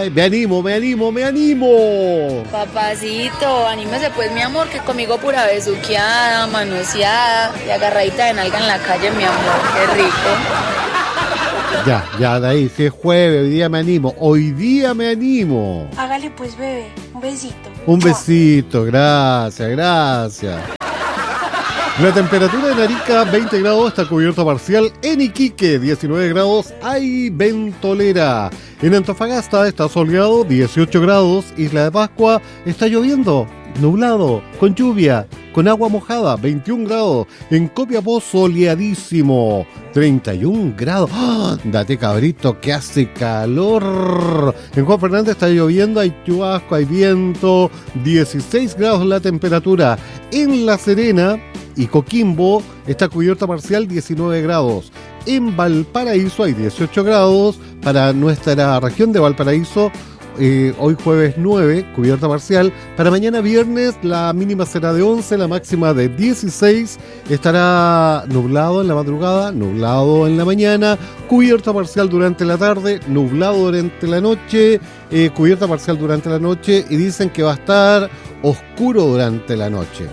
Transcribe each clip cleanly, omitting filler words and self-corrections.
ay, me animo. Papacito, anímese pues, mi amor, que conmigo pura besuqueada, manoseada y agarradita de nalga en la calle, mi amor, qué rico. Ya, de ahí, si es jueves, hoy día me animo. Hágale pues, bebé, un besito. Un besito, gracias. La temperatura en Arica, 20 grados, está cubierto parcial. En Iquique, 19 grados, hay ventolera. En Antofagasta está soleado, 18 grados. Isla de Pascua está lloviendo, nublado, con lluvia, con agua mojada, 21 grados. En Copiapó, soleadísimo, 31 grados. ¡Oh! Date cabrito, que hace calor. En Juan Fernández está lloviendo, hay chubasco, hay viento, 16 grados la temperatura. En La Serena y Coquimbo está cubierta parcial, 19 grados. En Valparaíso hay 18 grados. Para nuestra región de Valparaíso, hoy jueves 9, cubierta parcial. Para mañana viernes la mínima será de 11, la máxima de 16. Estará nublado en la madrugada, nublado en la mañana, cubierta parcial durante la tarde, nublado durante la noche, cubierta parcial durante la noche, y dicen que va a estar oscuro durante la noche.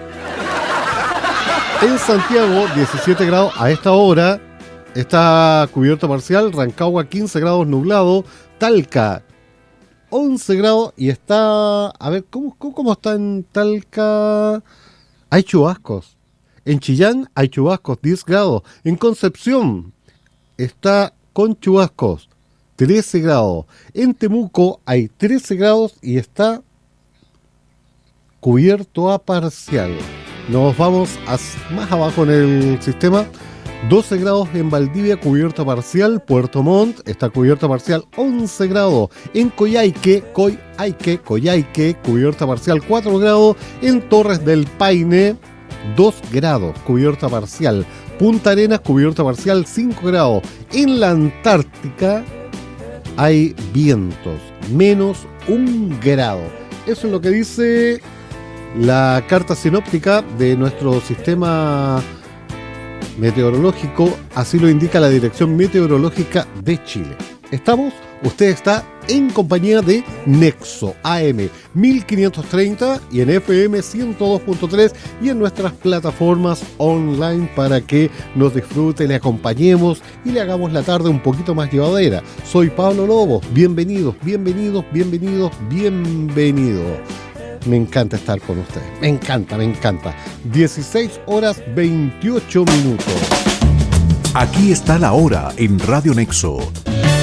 En Santiago, 17 grados a esta hora, está cubierto parcial. Rancagua, 15 grados nublado. Talca, 11 grados y está... A ver, ¿cómo está en Talca? Hay chubascos. En Chillán hay chubascos, 10 grados. En Concepción está con chubascos, 13 grados. En Temuco hay 13 grados y está cubierto a parcial. Nos vamos más abajo en el sistema. 12 grados en Valdivia, cubierto parcial. Puerto Montt está cubierto parcial, 11 grados. En Coyhaique, cubierta parcial, 4 grados. En Torres del Paine, 2 grados, cubierta parcial. Punta Arenas, cubierta parcial, 5 grados. En la Antártica hay vientos, menos 1 grado. Eso es lo que dice la carta sinóptica de nuestro sistema meteorológico, así lo indica la Dirección Meteorológica de Chile. Usted está en compañía de Nexo AM 1530 y en FM 102.3 y en nuestras plataformas online para que nos disfrute, le acompañemos y le hagamos la tarde un poquito más llevadera. Soy Pablo Lobo, bienvenidos. Me encanta estar con ustedes. Me encanta. 16 horas 28 minutos. Aquí está la hora en Radio Nexo.